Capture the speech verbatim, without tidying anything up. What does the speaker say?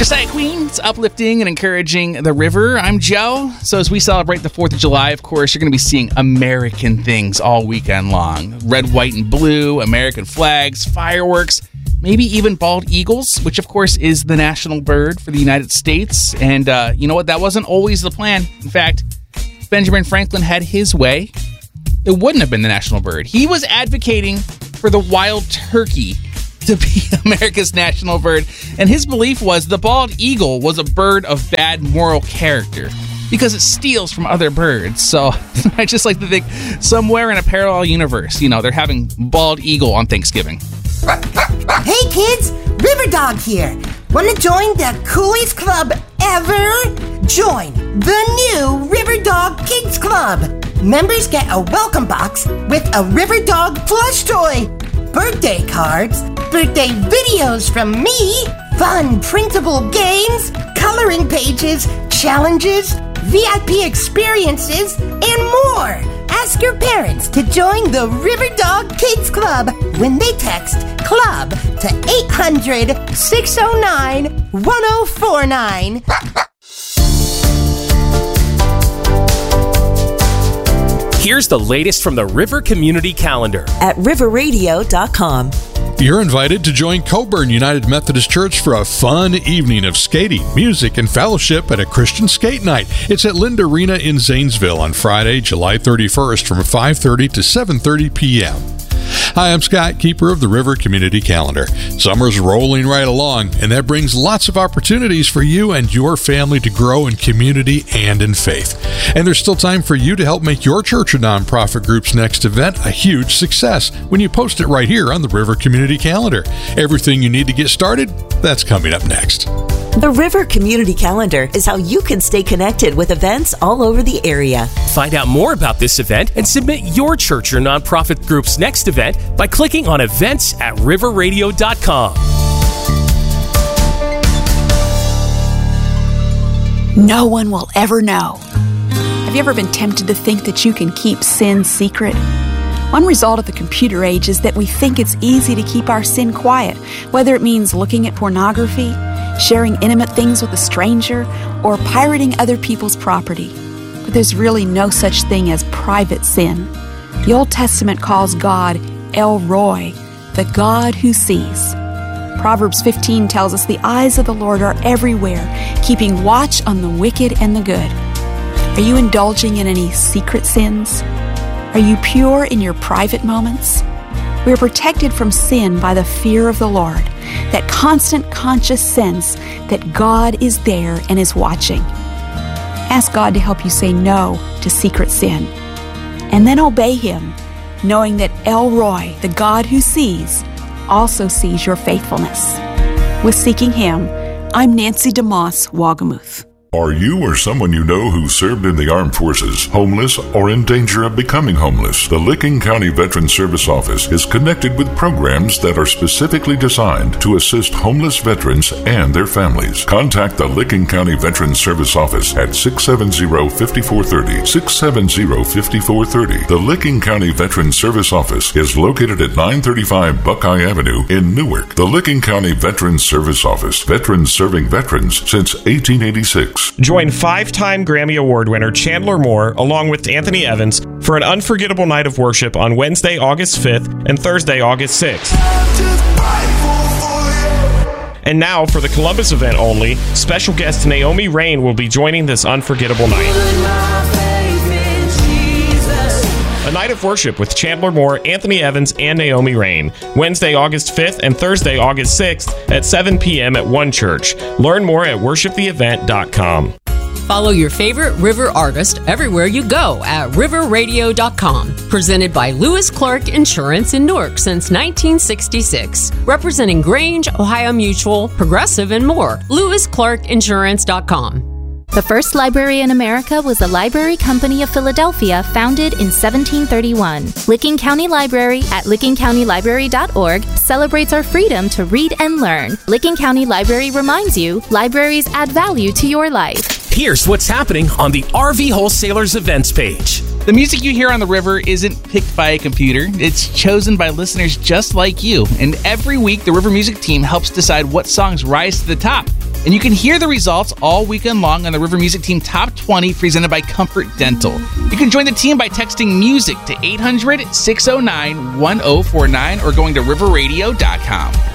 Josiah Queen, it's uplifting and encouraging the river. I'm Joe. So as we celebrate the fourth of July, of course, you're going to be seeing American things all weekend long. Red, white, and blue, American flags, fireworks, maybe even bald eagles, which of course is the national bird for the United States. And uh, you know what? That wasn't always the plan. In fact, if Benjamin Franklin had his way, it wouldn't have been the national bird. He was advocating for the wild turkey to be America's national bird, and his belief was the bald eagle was a bird of bad moral character because it steals from other birds. So I just like to think somewhere in a parallel universe, you know, they're having bald eagle on Thanksgiving. Hey kids, River Dog here. Want to join the coolest club ever? Join the new River Dog Kids Club. Members get a welcome box with a River Dog plush toy, birthday cards, birthday videos from me, fun printable games, coloring pages, challenges, V I P experiences, and more. Ask your parents to join the River Dog Kids Club when they text CLUB to eight hundred, six oh nine, one oh four nine. Here's the latest from the River Community Calendar at river radio dot com. You're invited to join Coburn United Methodist Church for a fun evening of skating, music, and fellowship at a Christian skate night. It's at Lind Arena in Zanesville on Friday, July thirty-first from five thirty to seven thirty p.m. Hi, I'm Scott, keeper of the River Community Calendar. Summer's rolling right along, and that brings lots of opportunities for you and your family to grow in community and in faith. And there's still time for you to help make your church or nonprofit group's next event a huge success when you post it right here on the River Community Calendar. Everything you need to get started, that's coming up next. The River Community Calendar is how you can stay connected with events all over the area. Find out more about this event and submit your church or nonprofit group's next event by clicking on events at river radio dot com. No one will ever know. Have you ever been tempted to think that you can keep sin secret? One result of the computer age is that we think it's easy to keep our sin quiet, whether it means looking at pornography, sharing intimate things with a stranger, or pirating other people's property. But there's really no such thing as private sin. The Old Testament calls God El Roi, the God who sees. Proverbs fifteen tells us the eyes of the Lord are everywhere, keeping watch on the wicked and the good. Are you indulging in any secret sins? Are you pure in your private moments? We are protected from sin by the fear of the Lord, that constant conscious sense that God is there and is watching. Ask God to help you say no to secret sin, and then obey Him, knowing that El Roi, the God who sees, also sees your faithfulness. With Seeking Him, I'm Nancy DeMoss Wagamuth. Are you or someone you know who served in the armed forces homeless or in danger of becoming homeless? The Licking County Veterans Service Office is connected with programs that are specifically designed to assist homeless veterans and their families. Contact the Licking County Veterans Service Office at six seven zero, five four three zero, six seven zero, five four three zero. The Licking County Veterans Service Office is located at nine thirty-five Buckeye Avenue in Newark. The Licking County Veterans Service Office, veterans serving veterans since eighteen eighty-six. Join five-time Grammy Award winner Chandler Moore along with Anthony Evans for an unforgettable night of worship on Wednesday, August fifth and Thursday, August sixth. And now, for the Columbus event only, special guest Naomi Rain will be joining this unforgettable night. A night of worship with Chandler Moore, Anthony Evans, and Naomi Rain. Wednesday, August fifth and Thursday, August sixth at seven p.m. at One Church. Learn more at worship the event dot com. Follow your favorite River artist everywhere you go at river radio dot com. Presented by Lewis Clark Insurance in Newark since nineteen sixty-six. Representing Grange, Ohio Mutual, Progressive, and more. lewis clark insurance dot com. The first library in America was the Library Company of Philadelphia, founded in seventeen thirty-one. Licking County Library at licking county library dot org celebrates our freedom to read and learn. Licking County Library reminds you, libraries add value to your life. Here's what's happening on the R V Wholesalers events page. The music you hear on the river isn't picked by a computer. It's chosen by listeners just like you. And every week, the River Music team helps decide what songs rise to the top. And you can hear the results all weekend long on the River Music Team Top twenty presented by Comfort Dental. You can join the team by texting music to eight hundred, six oh nine, one oh four nine or going to river radio dot com.